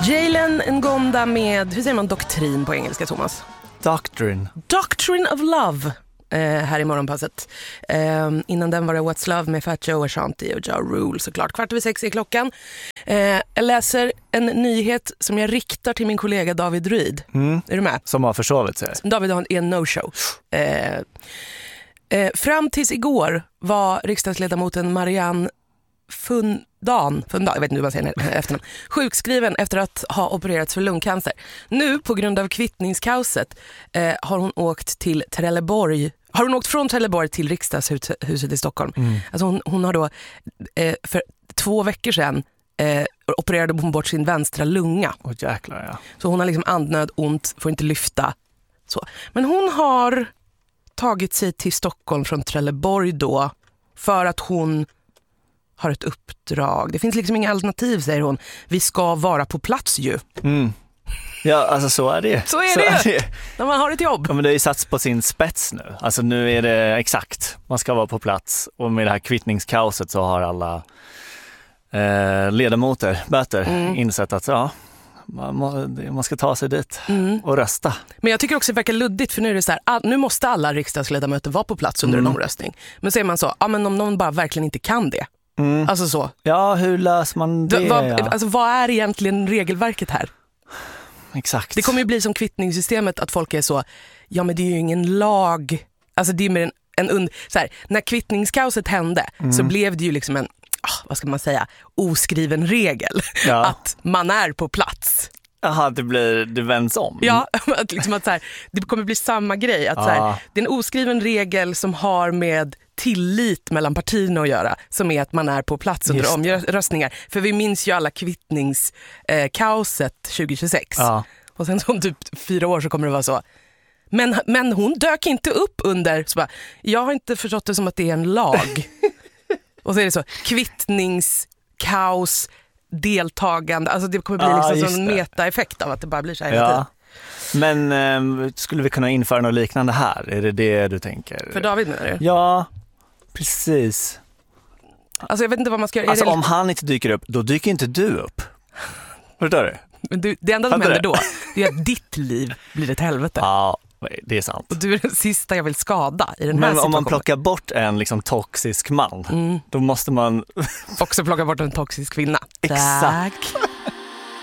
Jalen Ngonda med, hur säger man doktrin på engelska, Thomas? Doctrine of Love. Här i morgonpasset. Innan den var det What's Love med Fat Joe, Ashanti och Ja Rule, såklart. 5:15 är klockan. Jag läser en nyhet som jag riktar till min kollega David Ruid. Är du med? Som har försovit sig. David är en no-show. Fram tills igår var riksdagsledamoten Marianne Fundan, jag vet inte hur man säger efternamn, sjukskriven efter att ha opererats för lungcancer. Nu på grund av kvittningskaoset har hon åkt till Trelleborg. Har hon åkt från Trelleborg till riksdagshuset i Stockholm. Alltså hon har då för 2 veckor sedan opererade hon bort sin vänstra lunga. Jäklar, ja. Så hon har liksom andnöd, ont, får inte lyfta. Så. Men hon har tagit sig till Stockholm från Trelleborg då för att hon har ett uppdrag. Det finns liksom inga alternativ, säger hon. Vi ska vara på plats ju. Ja, alltså så är det. Så är det. När man har ett jobb. Ja, men det är ju satts på sin spets nu. Alltså nu är det exakt. Man ska vara på plats. Och med det här kvittningskaoset så har alla ledamöter insett att man ska ta sig dit och rösta. Men jag tycker också det verkar luddigt, för nu är det så här, nu måste alla riksdagsledamöter vara på plats under en omröstning. Men säger man så, men om någon bara verkligen inte kan det. Alltså så. Ja, hur löser man det? Alltså vad är egentligen regelverket här? Exakt. Det kommer ju bli som kvittningssystemet, att folk är så, ja men det är ju ingen lag. Alltså det är mer så här, när kvittningskaoset hände så blev det ju liksom en, vad ska man säga, oskriven regel att man är på plats. Jaha, det vänds om. Ja, liksom att så här, det kommer bli samma grej. Att så här, det är en oskriven regel som har med tillit mellan partierna att göra, som är att man är på plats under omröstningar. För vi minns ju alla kvittningskaoset 2026. Och sen om typ 4 år så kommer det vara så. Men hon dök inte upp under, så bara, jag har inte förstått det som att det är en lag. Och så är det så, kvittningskaos, deltagande, alltså det kommer bli liksom en metaeffekt av att det bara blir så här hela tiden. Men skulle vi kunna införa något liknande här? Är det du tänker? För David menar du? Ja, precis. Alltså jag vet inte vad man ska göra. Alltså om han inte dyker upp, då dyker inte du upp. Förstår du? Men det enda som händer då, det är att ditt liv blir ett helvete. Ja, det är sant. Och du är den sista jag vill skada i den här situationen. Men om man plockar bort en liksom toxisk man, då måste man också plocka bort en toxisk kvinna. Exakt. Tack.